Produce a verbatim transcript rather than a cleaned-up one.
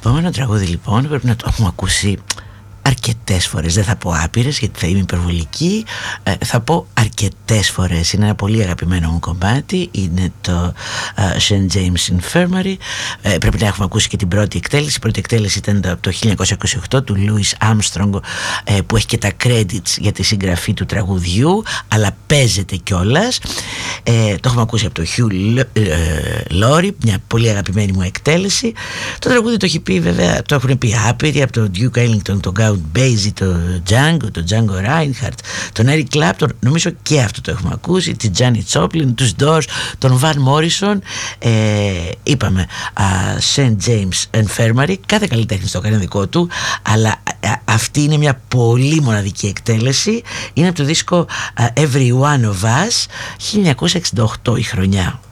επόμενο τραγούδι λοιπόν πρέπει να το έχουμε ακούσει αρκετές φορές, δεν θα πω άπειρες γιατί θα είμαι υπερβολική, ε, θα πω αρκετές φορές. Είναι ένα πολύ αγαπημένο μου κομμάτι, είναι το uh, Saint James Infirmary. ε, πρέπει να έχουμε ακούσει και την πρώτη εκτέλεση. Η πρώτη εκτέλεση ήταν από το χίλια εννιακόσια είκοσι οκτώ του Louis Armstrong, ε, που έχει και τα credits για τη συγγραφή του τραγουδιού, αλλά παίζεται κιόλας. ε, το έχουμε ακούσει από το Hugh Laurie, μια πολύ αγαπημένη μου εκτέλεση. Το τραγούδι το έχει πει βέβαια, το έχουν πει άπειροι, από τον Duke Ellington, τον Count Basie, τον Django, τον Django Reinhardt, τον Eric Clapton, νομίζω και αυτό το έχουμε ακούσει, την Janis Joplin, τους Doors, τον Van Morrison. ε, είπαμε uh, Saint James Infirmary, κάθε καλλιτέχνης το έκανε δικό του, αλλά α, αυτή είναι μια πολύ μοναδική εκτέλεση. Είναι από το δίσκο uh, Every One of Us, χίλια εννιακόσια εξήντα οκτώ η χρονιά.